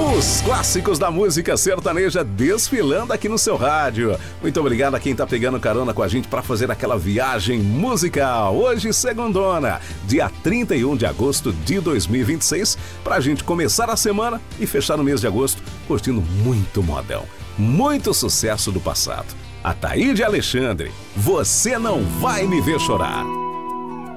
Os clássicos da música sertaneja desfilando aqui no seu rádio. Muito obrigado a quem tá pegando carona com a gente para fazer aquela viagem musical. Hoje, segundona, dia 31 de agosto de 2026, pra gente começar a semana e fechar o mês de agosto curtindo muito modão, muito sucesso do passado. Ataíde Alexandre, Você Não Vai Me Ver Chorar.